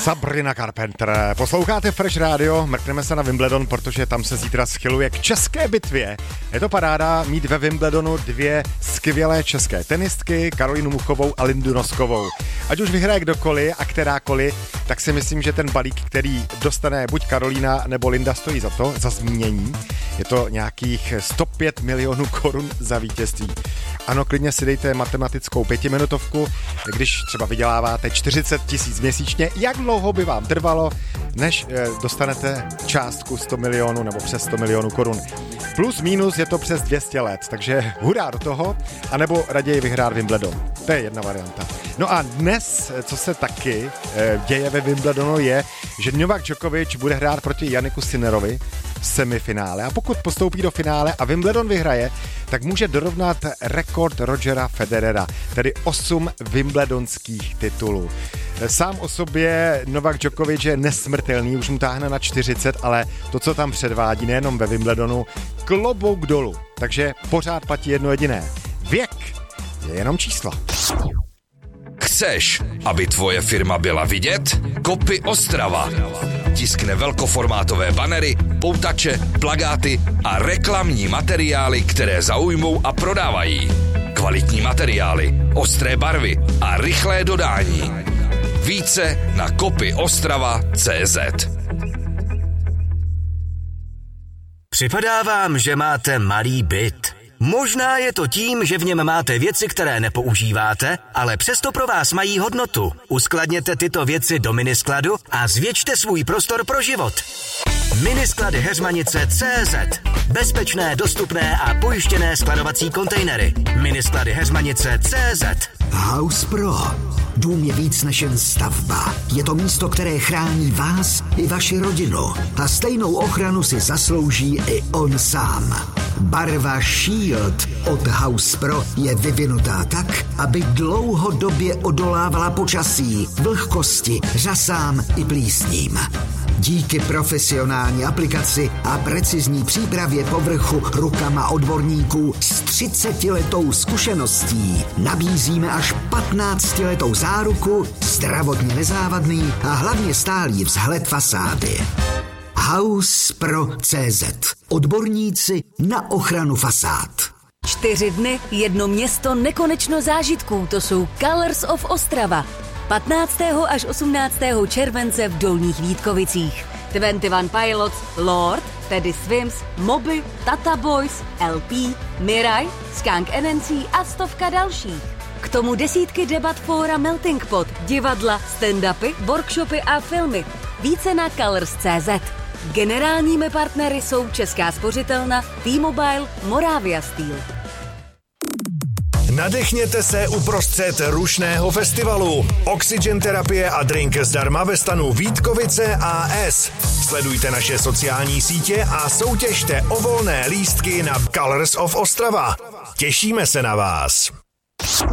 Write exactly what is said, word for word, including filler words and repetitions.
Sabrina Carpenter. Posloucháte Fresh Radio, mrkneme se na Wimbledon, protože tam se zítra schyluje k české bitvě. Je to paráda mít ve Wimbledonu dvě skvělé české tenistky, Karolínu Muchovou a Lindu Noskovou. Ať už vyhraje kdokoliv a kterákoliv, tak si myslím, že ten balík, který dostane buď Karolína nebo Linda, stojí za to, za zmínění. Je to nějakých sto pět milionů korun za vítězství. Ano, klidně si dejte matematickou pětiminutovku, když třeba vyděláváte čtyřicet tisíc měsíčně, jak dlouho by vám trvalo, než e, dostanete částku sto milionů nebo přes sto milionů korun. Plus minus je to přes dvě stě let, takže hurá do toho, anebo raději vyhrát Wimbledon. To je jedna varianta. No a dnes, co se taky e, děje ve Wimbledonu, je, že Novak Djokovic bude hrát proti Janiku Sinnerovi v semifinále. A pokud postoupí do finále a Wimbledon vyhraje, tak může dorovnat rekord Rogera Federera, tedy osm wimbledonských titulů. Sám o sobě Novak Djokovic je nesmrtelný, už mu táhne na čtyřicet, ale to, co tam předvádí, nejenom ve Wimbledonu, klobouk dolů. Takže pořád platí jedno jediné. Věk je jenom číslo. Chceš, aby tvoje firma byla vidět? Kopy Ostrava. Tiskne velkoformátové banery, poutače, plakáty a reklamní materiály, které zaujmou a prodávají. Kvalitní materiály, ostré barvy a rychlé dodání. Více na kopy ostrava tečka cé zet. Připadá vám, že máte malý byt. Možná je to tím, že v něm máte věci, které nepoužíváte, ale přesto pro vás mají hodnotu. Uskladněte tyto věci do miniskladu a zvětšte svůj prostor pro život. Minisklady Heřmanice tečka cé zet. Bezpečné, dostupné a pojištěné skladovací kontejnery. Minisklady Heřmanice tečka cé zet. House Pro. Dům je víc než jen stavba. Je to místo, které chrání vás i vaši rodinu. A stejnou ochranu si zaslouží i on sám. Barva Shield od House Pro je vyvinutá tak, aby dlouhodobě odolávala počasí, vlhkosti, řasám i plísním. Díky profesionální aplikaci a precizní přípravě povrchu rukama odborníků s třicetiletou zkušeností nabízíme až patnáctiletou záruku, zdravotně nezávadný a hlavně stálý vzhled fasády. House Pro tečka cé zet. Odborníci na ochranu fasád. Čtyři dny, jedno město, nekonečno zážitků. To jsou Colors of Ostrava. patnáctého až osmnáctého července v Dolních Vítkovicích. dvacet jedna Pilots, Lord, Teddy Swims, Moby, Tata Boys, el pé, Mirai, Skunk N N C a stovka dalších. K tomu desítky debat fóra Melting Pot, divadla, stand-upy, workshopy a filmy. Více na colors tečka cé zet. Generálními partnery jsou Česká spořitelna, T-Mobile, Moravia Steel. Nadechněte se uprostřed rušného festivalu. Oxygen terapie a drink zdarma ve stanu Vítkovice A S. Sledujte naše sociální sítě a soutěžte o volné lístky na Colors of Ostrava. Těšíme se na vás.